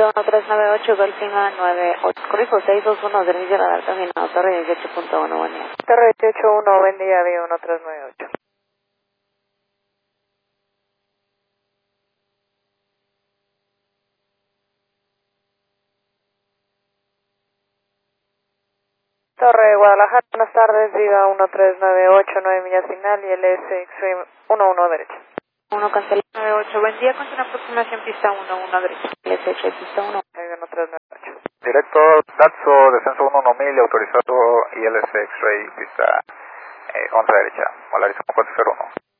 1398, Delfina 98, corrijo 621, servicio radar terminado, Torre 18.1, buen día. Torre 18.1, buen día, vía 1398. Torre Guadalajara, buenas tardes, Viva 1398, 9 millas final y LS Extreme 11 derecha. 1 cancela. 98, buen día, con una aproximación pista 11 derecha. LS pista 1. Viva 1398. Directo, Datso, descenso 11000, autorizado ILS X-Ray, pista 11 derecha, Malarizón 401.